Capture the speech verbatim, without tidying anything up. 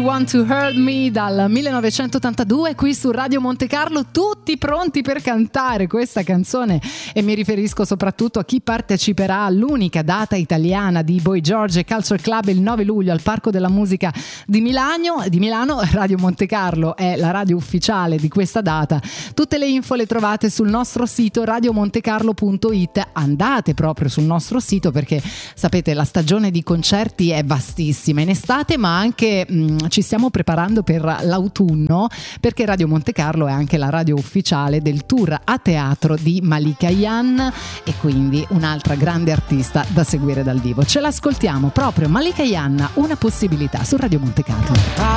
Want to Hurt Me dal millenovecentottantadue qui su Radio Monte Carlo, tutti pronti per cantare questa canzone, e mi riferisco soprattutto a chi parteciperà all'unica data italiana di Boy George Culture Club il nove luglio al Parco della Musica di Milano, di Milano. Radio Monte Carlo è la radio ufficiale di questa data. Tutte le info le trovate sul nostro sito radio montecarlo punto it. Andate proprio sul nostro sito, perché sapete, la stagione di concerti è vastissima in estate, ma anche mh, ci stiamo preparando per l'autunno, perché Radio Monte Carlo è anche la radio ufficiale del tour a teatro di Malika Yan, e quindi un'altra grande artista da seguire dal vivo. Ce l'ascoltiamo proprio, Malika Yan, Una possibilità, su Radio Monte Carlo.